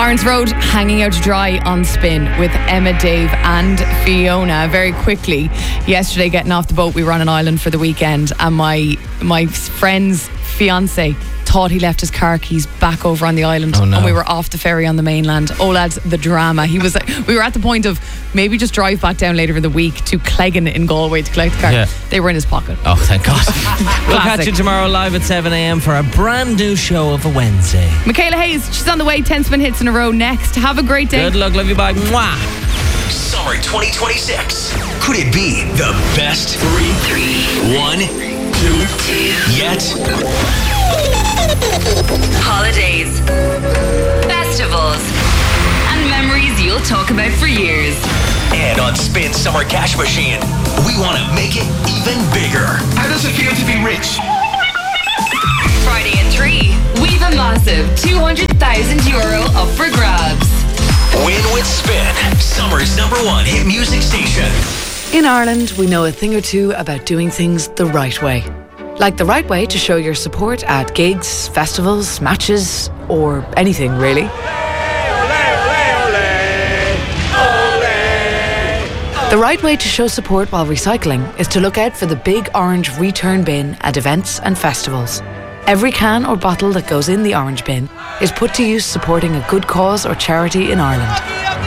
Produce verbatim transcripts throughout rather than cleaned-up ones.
Lawrence Road, hanging out to dry on Spin with Emma, Dave and Fiona. Very quickly, yesterday getting off the boat, we were on an island for the weekend, and my my friend's fiance thought he left his car keys back over on the island. Oh, no. And we were off the ferry on the mainland. Oh lads, the drama. He was we were at the point of maybe just drive back down later in the week to Cleggan in Galway to collect the car. Yeah. They were in his pocket. Oh, thank God. We'll Classic. catch you tomorrow live at seven a.m. for a brand new show of a Wednesday. Michaela Hayes, she's on the way. ten spin hits in a row next. Have a great day. Good luck, love you, bye. Mwah. Summer twenty twenty-six. Could it be the best three, three, one, two, yet? Holidays, festivals, and memories you'll talk about for years. And on Spin Summer Cash Machine, we want to make it even bigger. How does it feel to be rich? Friday at three, we've a massive two hundred thousand euro up for grabs. Win with Spin, summer's number one hit music station. In Ireland, we know a thing or two about doing things the right way. Like the right way to show your support at gigs, festivals, matches, or anything really. The right way to show support while recycling is to look out for the big orange return bin at events and festivals. Every can or bottle that goes in the orange bin is put to use supporting a good cause or charity in Ireland.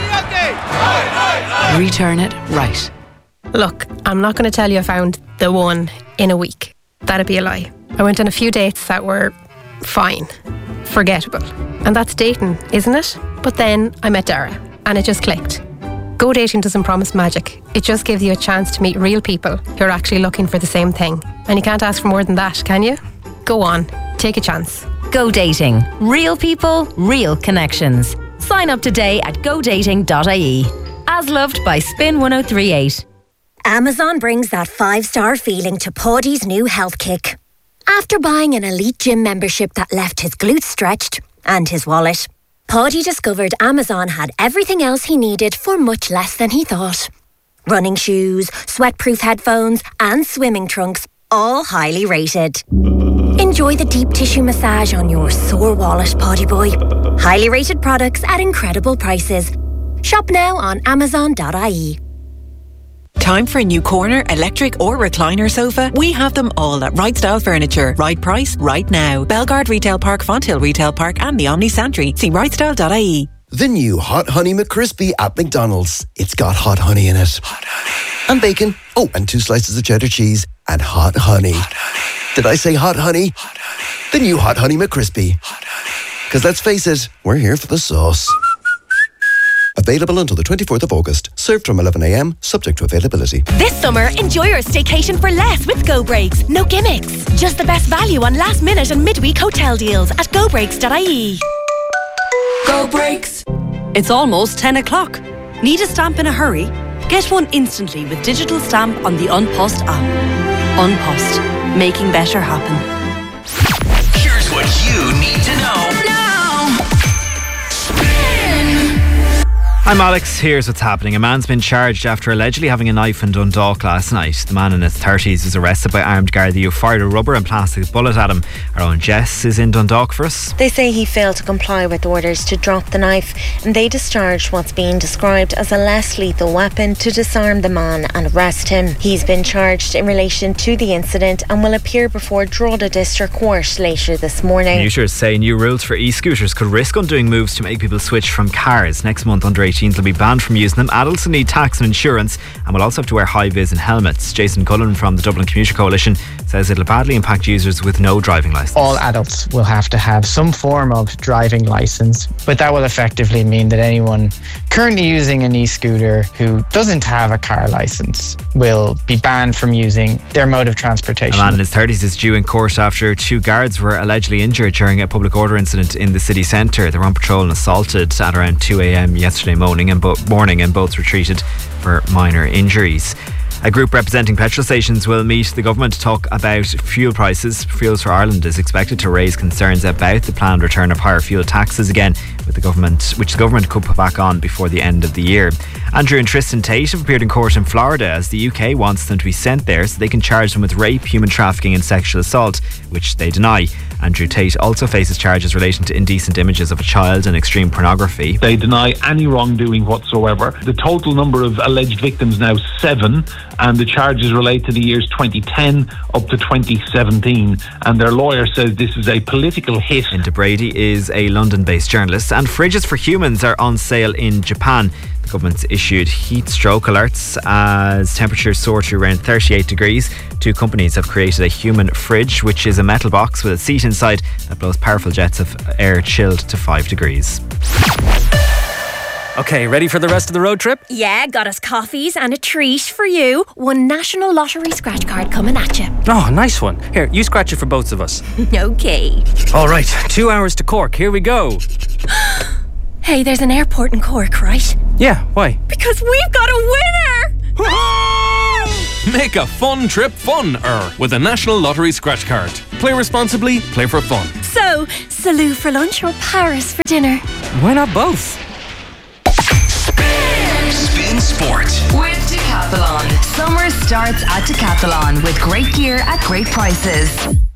Return it right. Look, I'm not going to tell you I found the one in a week. That'd be a lie. I went on a few dates that were fine, forgettable. And that's dating, isn't it? But then I met Dara and it just clicked. Go dating doesn't promise magic. It just gives you a chance to meet real people who are actually looking for the same thing. And you can't ask for more than that, can you? Go on, take a chance. Go Dating. Real people, real connections. Sign up today at go dating dot I E. As loved by Spin one oh three eight. Amazon brings that five-star feeling to Paddy's new health kick. After buying an elite gym membership that left his glutes stretched and his wallet, Paddy discovered Amazon had everything else he needed for much less than he thought. Running shoes, sweat-proof headphones and swimming trunks, all highly rated. Enjoy the deep tissue massage on your sore wallet, Paddy boy. Highly rated products at incredible prices. Shop now on amazon dot I E. Time for a new corner, electric or recliner sofa? We have them all at Right Style Furniture. Right price, right now. Belgard Retail Park, Fonthill Retail Park and the Omni Santry. See right style dot I E. The new Hot Honey McCrispy at McDonald's. It's got hot honey in it. Hot honey. And bacon. Oh, and two slices of cheddar cheese. And hot honey. Hot honey. Did I say hot honey? Hot honey. The new Hot Honey McCrispy. Hot honey. Because let's face it, we're here for the sauce. Available until the twenty-fourth of August. Served from eleven a.m, subject to availability. This summer, enjoy your staycation for less with Go Breaks. No gimmicks. Just the best value on last minute and midweek hotel deals at go breaks dot I E. Go Breaks. It's almost ten o'clock. Need a stamp in a hurry? Get one instantly with digital stamp on the Unpost app. Unpost. Making better happen. Here's what you need to know. I'm Alex, here's what's happening. A man's been charged after allegedly having a knife in Dundalk last night. The man in his thirties was arrested by armed Gardaí who fired a rubber and plastic bullet at him. Our own Jess is in Dundalk for us. They say he failed to comply with orders to drop the knife, and they discharged what's being described as a less lethal weapon to disarm the man and arrest him. He's been charged in relation to the incident and will appear before Drogheda District Court later this morning. Commuters say new rules for e-scooters could risk undoing moves to make people switch from cars. Next month, under eighteens will be banned from using them. Adults will need tax and insurance and will also have to wear high-vis and helmets. Jason Cullen from the Dublin Commuter Coalition says it'll badly impact users with no driving licence. All adults will have to have some form of driving licence, but that will effectively mean that anyone currently using an e-scooter who doesn't have a car licence will be banned from using their mode of transportation. A man in his thirties is due in court after two guards were allegedly injured during a public order incident in the city centre. They were on patrol and assaulted at around two a.m. yesterday morning and, bo- morning and both were treated for minor injuries. A group representing petrol stations will meet the government to talk about fuel prices. Fuels for Ireland is expected to raise concerns about the planned return of higher fuel taxes again, with the government, which the government could put back on before the end of the year. Andrew and Tristan Tate have appeared in court in Florida as the U K wants them to be sent there so they can charge them with rape, human trafficking and sexual assault, which they deny. Andrew Tate also faces charges relating to indecent images of a child and extreme pornography. They deny any wrongdoing whatsoever. The total number of alleged victims now seven, and the charges relate to the years twenty ten up to twenty seventeen. And their lawyer says this is a political hit. Linda Brady is a London-based journalist, and fridges for humans are on sale in Japan. The government's issued heat stroke alerts as temperatures soar to around thirty-eight degrees. Two companies have created a human fridge, which is a metal box with a seat inside that blows powerful jets of air chilled to five degrees. Okay, ready for the rest of the road trip? Yeah, got us coffees and a treat for you. One National Lottery scratch card coming at you. Oh, nice one. Here, you scratch it for both of us. Okay. All right, two hours to Cork. Here we go. Hey, there's an airport in Cork, right? Yeah, why? Because we've got a winner! Make a fun trip fun-er with a National Lottery scratch card. Play responsibly, play for fun. So, Salou for lunch or Paris for dinner? Why not both? Spin Sports with Decathlon. Summer starts at Decathlon with great gear at great prices.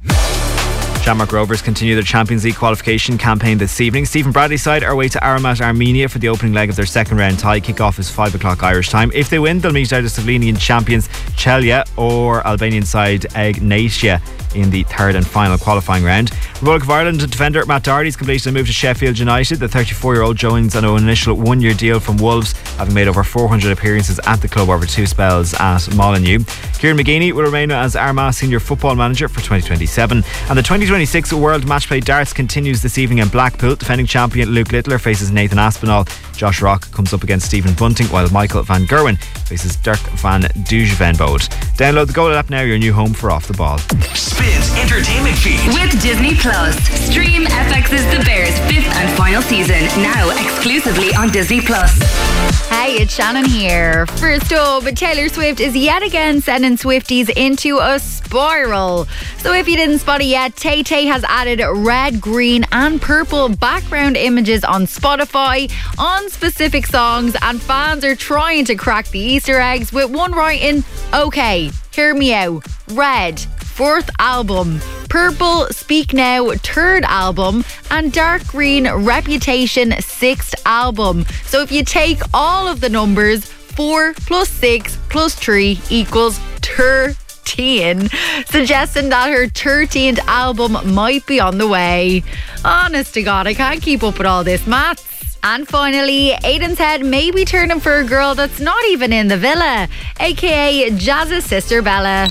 Shamrock Rovers continue their Champions League qualification campaign this evening. Stephen Bradley's side are away to Aramat, Armenia for the opening leg of their second round tie. Kick-off is five o'clock Irish time. If they win, they'll meet either Slovenian champions Celje or Albanian side Egnatia in the third and final qualifying round. Republic of Ireland defender Matt Doherty's completed a move to Sheffield United. The thirty-four-year-old joins on an initial one-year deal from Wolves, having made over four hundred appearances at the club over two spells at Molineux. Kieran McGeeney will remain as Armagh senior football manager for twenty twenty-seven. And the twenty twenty-six World Match Play Darts continues this evening in Blackpool. Defending champion Luke Littler faces Nathan Aspinall. Josh Rock comes up against Stephen Bunting, while Michael van Gerwen faces Dirk van Duijvenbode. Download the Goal app now, your new home for Off the Ball. Spins entertainment feed with Disney Plus. Stream F X's The Bears fifth and final season now exclusively on Disney Plus. Hey, it's Shannon here. First up, Taylor Swift is yet again sending Swifties into a spiral. So if you didn't spot it yet, Tay Tay has added red, green and purple background images on Spotify on specific songs, and fans are trying to crack the Easter eggs with one writing, okay, hear me out, red, fourth album, purple, Speak Now, third album, and dark green, Reputation, sixth album. So if you take all of the numbers, four plus six plus three equals thirteen, suggesting that her thirteenth album might be on the way. Honest to God, I can't keep up with all this maths. And finally, Aidan's head may be turning for a girl that's not even in the villa, aka Jazz's sister Bella.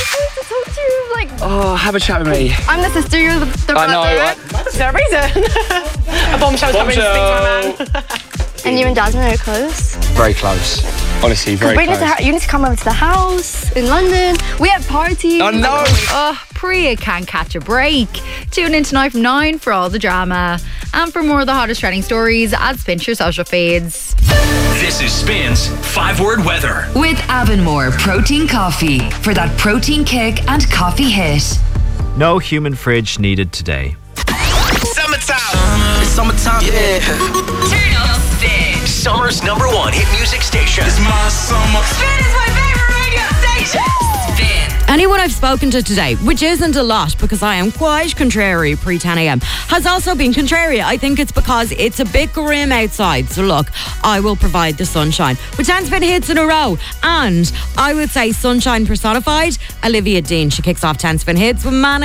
Like, oh, have a chat with me. I'm the sister, you're the, the brother. I know. What? Is there a reason? A bombshell's coming to speak to my man. And you and Jasmine are close? Very close. Honestly, very we close. Need to, you need to come over to the house in London. We have parties. Oh, no. Oh, Priya can't catch a break. Tune in tonight from nine for all the drama. And for more of the hottest trending stories, add Spin to your social feeds. This is Spin's five-word weather. With Avonmore Protein Coffee for that protein kick and coffee hit. No human fridge needed today. Summertime. It's summertime, yeah. Turn up Spin. Summer's number one hit music station. It's my summer. Spin is my favorite radio station. Spin. Anyone I've spoken to today, which isn't a lot because I am quite contrary pre ten a.m, has also been contrary. I think it's because it's a bit grim outside. So look, I will provide the sunshine with ten spin hits in a row. And I would say sunshine personified, Olivia Dean. She kicks off ten spin hits with Man